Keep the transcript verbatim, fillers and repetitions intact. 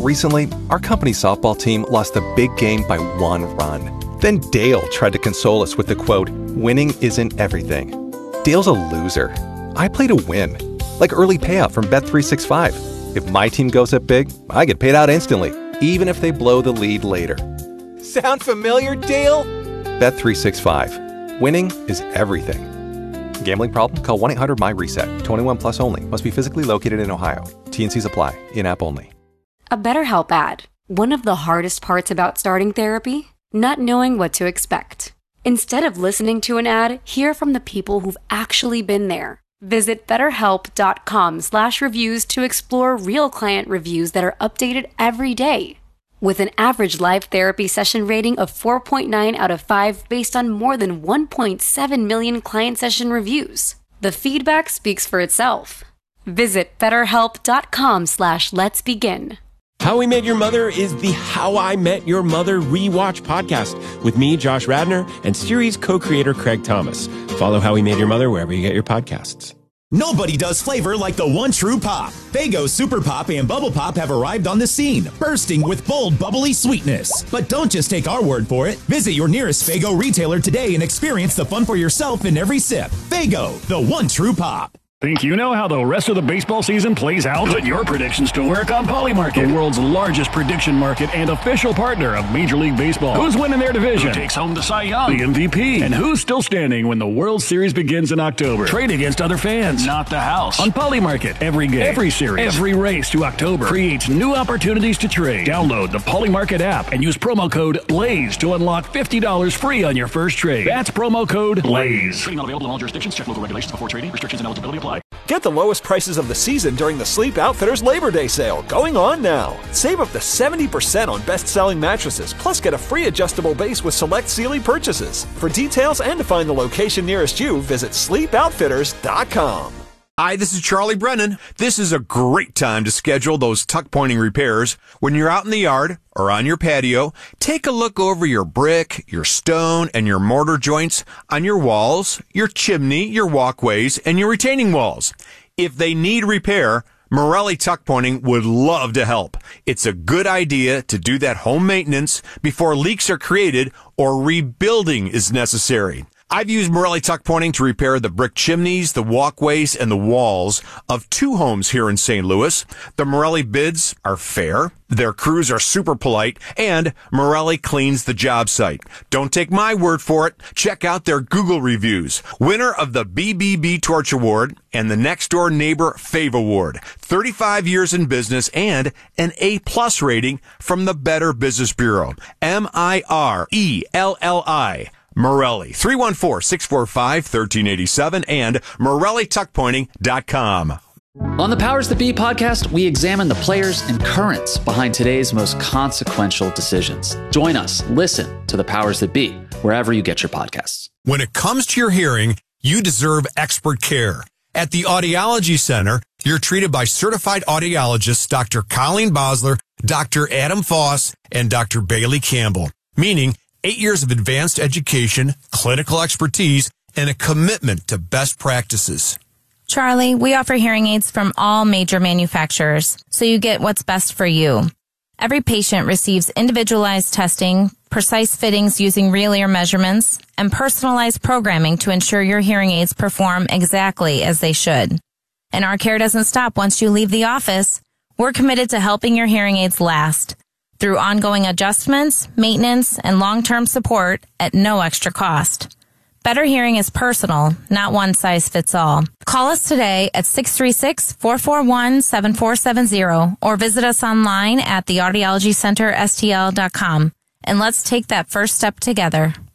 Recently, our company softball team lost a big game by one run. Then Dale tried to console us with the quote, "Winning isn't everything." Dale's a loser. I play to win. Like early payout from Bet three sixty-five. If my team goes up big, I get paid out instantly, even if they blow the lead later. Sound familiar, Dale? Bet three sixty-five. Winning is everything. Gambling problem? Call one eight hundred M Y reset. twenty-one plus only. Must be physically located in Ohio. T and Cs apply. In-app only. A BetterHelp ad. One of the hardest parts about starting therapy? Not knowing what to expect. Instead of listening to an ad, hear from the people who've actually been there. Visit betterhelp.com slash reviews to explore real client reviews that are updated every day. With an average live therapy session rating of four point nine out of five based on more than one point seven million client session reviews. The feedback speaks for itself. Visit betterhelp.com slash let's begin. How We Met Your Mother is the How I Met Your Mother rewatch podcast with me, Josh Radnor, and series co-creator Craig Thomas. Follow How We Met Your Mother wherever you get your podcasts. Nobody does flavor like the one true pop. Faygo Super Pop and Bubble Pop have arrived on the scene, bursting with bold, bubbly sweetness. But don't just take our word for it. Visit your nearest Faygo retailer today and experience the fun for yourself in every sip. Faygo, the one true pop. Think you know how the rest of the baseball season plays out? Put your predictions to work on Polymarket, the world's largest prediction market and official partner of Major League Baseball. Who's winning their division? Who takes home the Cy Young, the M V P? And who's still standing when the World Series begins in October? Trade against other fans, not the house. On Polymarket, every game, every series, every race to October creates new opportunities to trade. Download the Polymarket app and use promo code BLAZE to unlock fifty dollars free on your first trade. That's promo code BLAZE. Trading not available in all jurisdictions. Check local regulations before trading. Restrictions and eligibility apply. Get the lowest prices of the season during the Sleep Outfitters Labor Day sale, going on now. Save up to seventy percent on best-selling mattresses, plus get a free adjustable base with select Sealy purchases. For details and to find the location nearest you, visit sleep outfitters dot com. Hi, this is Charlie Brennan. This is a great time to schedule those tuck pointing repairs. When you're out in the yard or on your patio, take a look over your brick, your stone, and your mortar joints on your walls, your chimney, your walkways, and your retaining walls. If they need repair, Morelli Tuck Pointing would love to help. It's a good idea to do that home maintenance before leaks are created or rebuilding is necessary. I've used Morelli Tuck Pointing to repair the brick chimneys, the walkways, and the walls of two homes here in Saint Louis. The Morelli bids are fair, their crews are super polite, and Morelli cleans the job site. Don't take my word for it. Check out their Google reviews. Winner of the B B B Torch Award and the Next Door Neighbor Fave Award. thirty-five years in business and an A-plus rating from the Better Business Bureau. M I R E L L I. Morelli, three one four, six four five, one three eight seven and Morelli Tuck Pointing dot com. On the Powers That Be podcast, we examine the players and currents behind today's most consequential decisions. Join us. Listen to the Powers That Be wherever you get your podcasts. When it comes to your hearing, you deserve expert care. At the Audiology Center, you're treated by certified audiologists Doctor Colleen Bosler, Doctor Adam Foss, and Doctor Bailey Campbell, meaning eight years of advanced education, clinical expertise, and a commitment to best practices. Charlie, we offer hearing aids from all major manufacturers, so you get what's best for you. Every patient receives individualized testing, precise fittings using real ear measurements, and personalized programming to ensure your hearing aids perform exactly as they should. And our care doesn't stop once you leave the office. We're committed to helping your hearing aids last through ongoing adjustments, maintenance, and long-term support at no extra cost. Better hearing is personal, not one size fits all. Call us today at six three six, four four one, seven four seven zero or visit us online at the audiology center S T L dot com. And let's take that first step together.